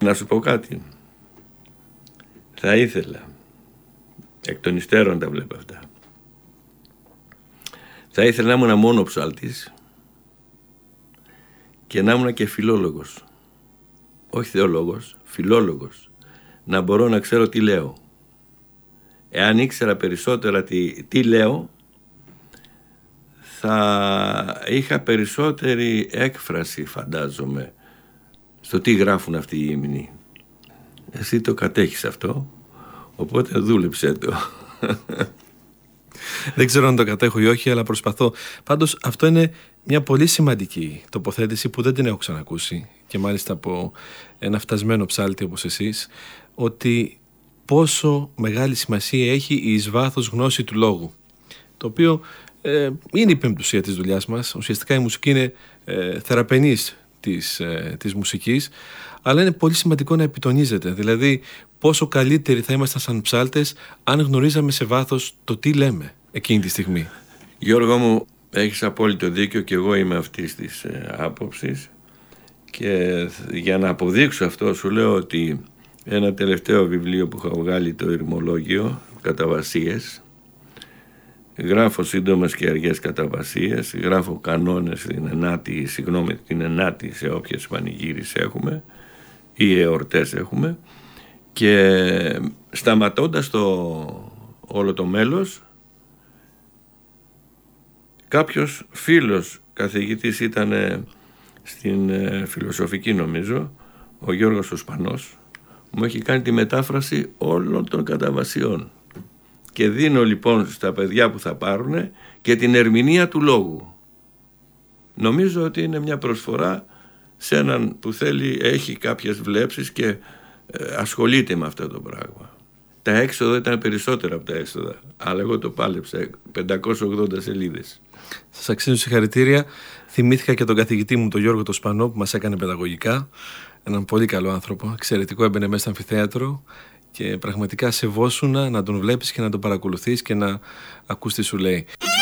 Να σου πω κάτι. Θα ήθελα, εκ των υστέρων τα βλέπω αυτά, θα ήθελα να ήμουν μόνο ψάλτης και να ήμουν και φιλόλογος. Όχι θεολόγος, φιλόλογος. Να μπορώ να ξέρω τι λέω. Εάν ήξερα περισσότερα τι λέω, θα είχα περισσότερη έκφραση, φαντάζομαι, στο τι γράφουν αυτοί οι ύμνοι. Εσύ το κατέχεις αυτό, οπότε δούλεψέ το. Δεν ξέρω αν το κατέχω ή όχι, αλλά προσπαθώ. Πάντως αυτό είναι μια πολύ σημαντική τοποθέτηση που δεν την έχω ξανακούσει, και μάλιστα από ένα φτασμένο ψάλτη όπως εσείς, ότι πόσο μεγάλη σημασία έχει η εις βάθος γνώση του λόγου, το οποίο είναι η πεμπτουσία της δουλειάς μας. Ουσιαστικά η μουσική είναι θεραπενής της μουσικής, αλλά είναι πολύ σημαντικό να επιτονίζεται. Δηλαδή, πόσο καλύτεροι θα ήμασταν σαν ψάλτες αν γνωρίζαμε σε βάθος το τι λέμε εκείνη τη στιγμή. Γιώργο μου, έχεις απόλυτο δίκιο και εγώ είμαι αυτής της άποψης, και για να αποδείξω αυτό σου λέω ότι ένα τελευταίο βιβλίο που είχα βγάλει, το Ηρμολόγιο, καταβασίες, γράφω σύντομες και αργές καταβασίες, γράφω κανόνες την ενάτη σε όποιες πανηγύρεις έχουμε ή εορτές έχουμε, και σταματώντας όλο το μέλος, κάποιος φίλος καθηγητής ήταν στην φιλοσοφική, νομίζω, ο Γιώργος ο Σπανός, μου έχει κάνει τη μετάφραση όλων των καταβασιών, και δίνω λοιπόν στα παιδιά που θα πάρουν και την ερμηνεία του λόγου. Νομίζω ότι είναι μια προσφορά σε έναν που έχει κάποιες βλέψεις και ασχολείται με αυτό το πράγμα. Τα έξοδα ήταν περισσότερα από τα έσοδα, αλλά εγώ το πάλεψα, 580 σελίδες. Σας αξίζουν συγχαρητήρια. Θυμήθηκα και τον καθηγητή μου, τον Γιώργο το Σπανό, που μας έκανε παιδαγωγικά. Έναν πολύ καλό άνθρωπο, εξαιρετικό, έμπαινε μέσα στο αμφιθέατρο και πραγματικά σεβόσουνα να τον βλέπεις και να τον παρακολουθείς και να ακούς τι σου λέει.